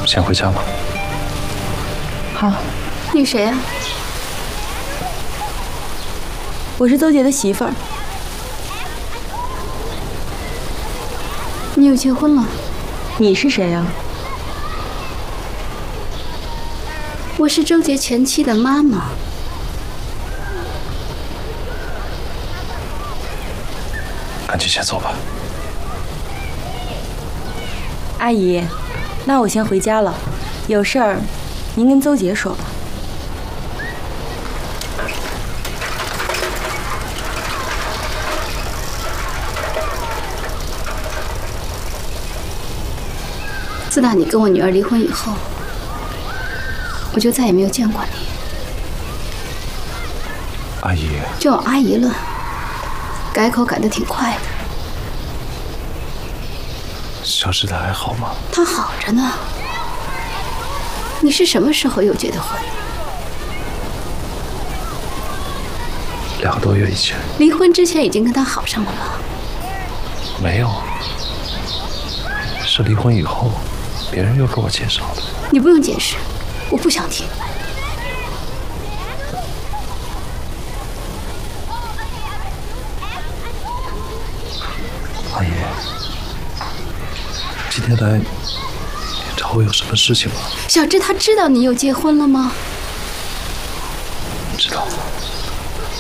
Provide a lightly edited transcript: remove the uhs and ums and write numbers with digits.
先回家吧。 好。 你谁呀？ 我是邹杰的媳妇儿。 你有结婚了？ 你是谁呀？ 我是邹杰前妻的妈妈。 赶紧先走吧。 阿姨，那我先回家了，有事儿您跟邹杰说吧。 自打你跟我女儿离婚以后，我就再也没有见过你。 阿姨， 就有阿姨了，改口改得挺快的。 小志他还好吗？ 他好着呢。你是什么时候又结的婚 2个多月以前。 离婚之前已经跟他好上了吗？ 没有，是离婚以后，别人又给我介绍的。 你不用解释，我不想听。 阿姨，今天来，你找我有什么事情吗？ 小志他知道你又结婚了吗？